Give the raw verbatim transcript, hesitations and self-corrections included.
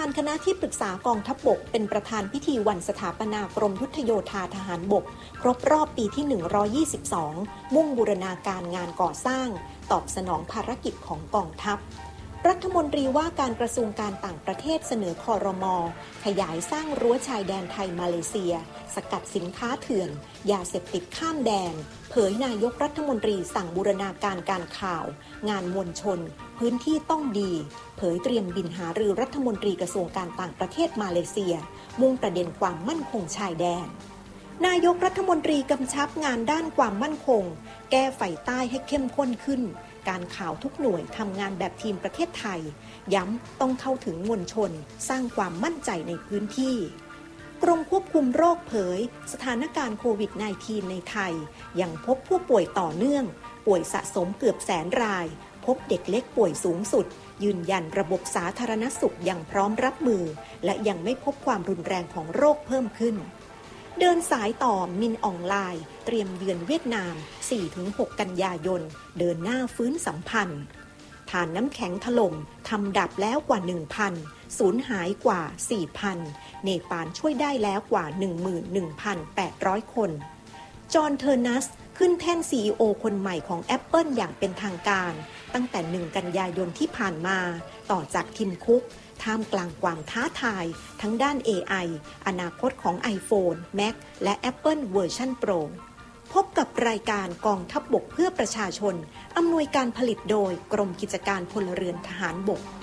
านคณะที่ปรึกษากองทัพบกเป็นประธานพิธีวันสถาปนากรมยุทธโยธาทหารบกครบรอบปีที่หนึ่งร้อยยี่สิบสองมุ่งบูรณาการงานก่อสร้างตอบสนองภารกิจของกองทัพรัฐมนตรีว่าการกระทรวงการต่างประเทศเสนอครม.ขยายสร้างรั้วชายแดนไทยมาเลเซียสกัดสินค้าเถื่อนยาเสพติดข้ามแดนเผยนายกรัฐมนตรีสั่งบูรณาการการข่าวงานมวลชนพื้นที่ต้องดีเผยเตรียมบินหารือรัฐมนตรีกระทรวงการต่างประเทศมาเลเซียมุ่งประเด็นความมั่นคงชายแดนนายกรัฐมนตรีกำชับงานด้านความมั่นคงแก้ไฟใต้ให้เข้มข้นขึ้นการข่าวทุกหน่วยทำงานแบบทีมประเทศไทยย้ำต้องเข้าถึงมวลชนสร้างความมั่นใจในพื้นที่กรมควบคุมโรคเผยสถานการณ์โควิด สิบเก้า ในไทยยังพบผู้ป่วยต่อเนื่องป่วยสะสมเกือบแสนรายพบเด็กเล็กป่วยสูงสุดยืนยันระบบสาธารณสุขยังพร้อมรับมือและยังไม่พบความรุนแรงของโรคเพิ่มขึ้นเดินสายต่อมินออนไลน์เตรียมเยือนเวียดนาม สี่ถึงหก กันยายนเดินหน้าฟื้นสัมพันธ์ฐานน้ำแข็งถล่มทำดับแล้วกว่า หนึ่งพัน สูญหายกว่า สี่พัน เนปาลช่วยได้แล้วกว่า หนึ่งหมื่นหนึ่งพันแปดร้อย คนจอห์นเทอร์นัสขึ้นแท่น ซี อี โอ คนใหม่ของ Apple อย่างเป็นทางการตั้งแต่หนึ่งกันยายนที่ผ่านมาต่อจากทิมคุกท่ามกลางความท้าทายทั้งด้าน เอ ไอ อนาคตของ iPhone, Mac และ Apple เวอร์ชัน Pro พบกับรายการกองทัพบกเพื่อประชาชนอำนวยการผลิตโดยกรมกิจการพลเรือนทหารบก